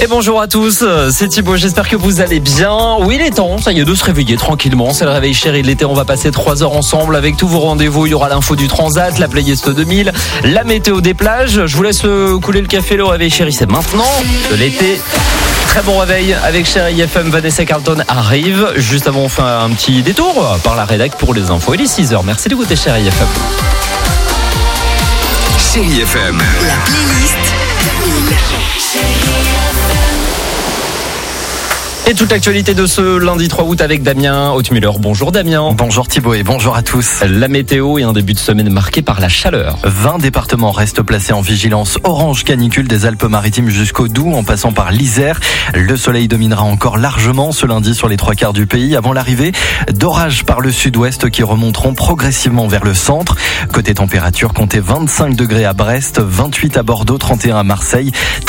Et bonjour à tous, c'est Thibaut, j'espère que vous allez bien. Oui, il est temps, ça y est, de se réveiller tranquillement. C'est le réveil chéri de l'été, on va passer 3 heures ensemble avec tous vos rendez-vous. Il y aura l'info du Transat, la playlist 2000, la météo des plages. Je vous laisse couler le café, le réveil chéri, c'est maintenant de l'été. Très bon réveil avec Chéri FM. Vanessa Carlton arrive. Juste avant, on fait un petit détour par la rédac pour les infos. Il est 6h, merci d'écouter Chéri FM. Chéri FM. La playlist 2000. Et toute l'actualité de ce lundi 3 août avec Damien Hautmüller. Bonjour Damien. Bonjour Thibaut et bonjour à tous. La météo et un début de semaine marqué par la chaleur. 20 départements restent placés en vigilance orange canicule des Alpes-Maritimes jusqu'au Doubs en passant par l'Isère. Le soleil dominera encore largement ce lundi sur les 3/4 du pays avant l'arrivée d'orages par le sud-ouest qui remonteront progressivement vers le centre. Côté température, comptez 25 degrés à Brest, 28 à Bordeaux, 31 à Marseille,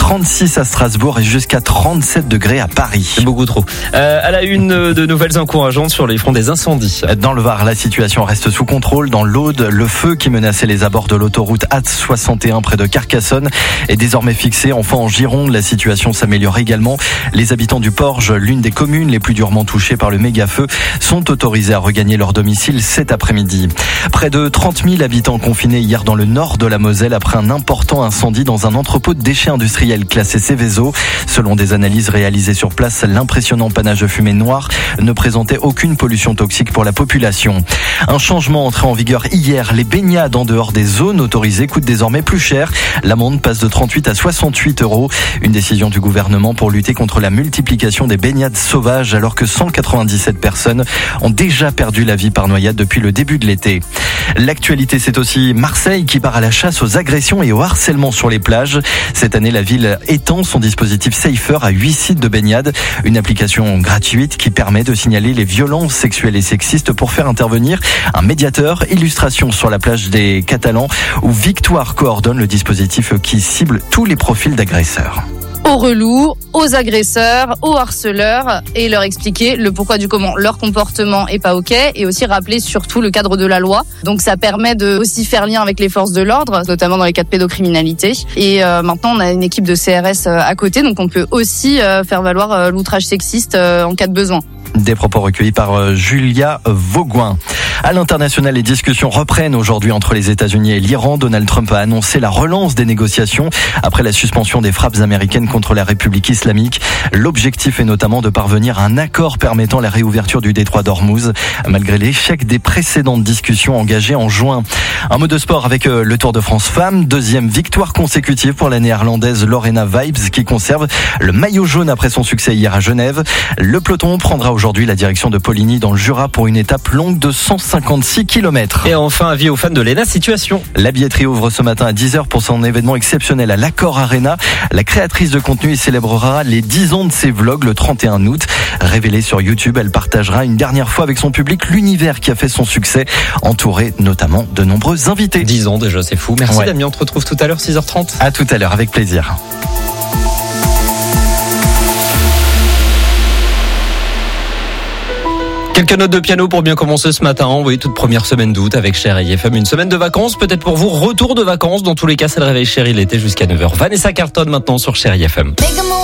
36 à Strasbourg et jusqu'à 37 degrés à Paris. C'est beaucoup trop. À la une, de nouvelles encourageantes sur les fronts des incendies. Dans le Var, la situation reste sous contrôle. Dans l'Aude, le feu qui menaçait les abords de l'autoroute A61 près de Carcassonne est désormais fixé. Enfin, en Gironde, la situation s'améliore également. Les habitants du Porge, l'une des communes les plus durement touchées par le méga-feu, sont autorisés à regagner leur domicile cet après-midi. Près de 30 000 habitants confinés hier dans le nord de la Moselle après un important incendie dans un entrepôt de déchets industriels classé Céveso. Selon des analyses réalisées sur place, l'impressionnant panache de fumée noire ne présentait aucune pollution toxique pour la population. Un changement entré en vigueur hier. Les baignades en dehors des zones autorisées coûtent désormais plus cher. L'amende passe de 38 à 68 €. Une décision du gouvernement pour lutter contre la multiplication des baignades sauvages alors que 197 personnes ont déjà perdu la vie par noyade depuis le début de l'été. L'actualité, c'est aussi Marseille qui part à la chasse aux agressions et au harcèlement sur les plages. Cette année, la ville étend son dispositif Safer à 8 sites de baignade. Une application gratuite qui permet de signaler les violences sexuelles et sexistes pour faire intervenir un médiateur. Illustration sur la plage des Catalans où Victoire coordonne le dispositif qui cible tous les profils d'agresseurs. Aux relous, aux agresseurs, aux harceleurs et leur expliquer le pourquoi du comment leur comportement est pas ok et aussi rappeler surtout le cadre de la loi. Donc ça permet de aussi faire lien avec les forces de l'ordre, notamment dans les cas de pédocriminalité. Et maintenant on a une équipe de CRS à côté, donc on peut aussi faire valoir l'outrage sexiste en cas de besoin. Des propos recueillis par Julia Vaugoin. À l'international, les discussions reprennent aujourd'hui entre les États-Unis et l'Iran. Donald Trump a annoncé la relance des négociations après la suspension des frappes américaines contre la République islamique. L'objectif est notamment de parvenir à un accord permettant la réouverture du détroit d'Ormuz, malgré l'échec des précédentes discussions engagées en juin. Un mot de sport avec le Tour de France Femmes. Deuxième victoire consécutive pour la néerlandaise Lorena Wiebes qui conserve le maillot jaune après son succès hier à Genève. Le peloton prendra aujourd'hui la direction de Poligny dans le Jura pour une étape longue de 156 km. Et enfin, avis aux fans de l'ENA Situation. La billetterie ouvre ce matin à 10h pour son événement exceptionnel à l'Accor Arena. La créatrice de contenu célébrera les 10 ans de ses vlogs le 31 août. Révélée sur YouTube, elle partagera une dernière fois avec son public l'univers qui a fait son succès, entouré notamment de nombreux invités. 10 ans déjà, c'est fou. Merci Damien, on te retrouve tout à l'heure, 6h30. À tout à l'heure, avec plaisir. Quelques notes de piano pour bien commencer ce matin. Oui, toute première semaine d'août avec Chéri FM. Une semaine de vacances, peut-être pour vous, retour de vacances. Dans tous les cas, c'est le réveil Chéri l'été jusqu'à 9h. Vanessa Carlton maintenant sur Chéri FM.